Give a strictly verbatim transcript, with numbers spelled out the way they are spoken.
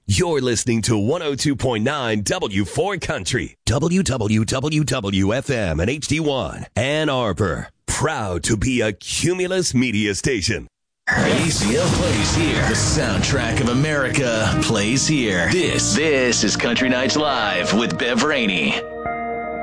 You're listening to one oh two point nine W four Country, W W W W F M and H D one, Ann Arbor. Proud to be a Cumulus media station. A C L plays here. The soundtrack of America plays here. This, this is Country Nights Live with Bev Rainey.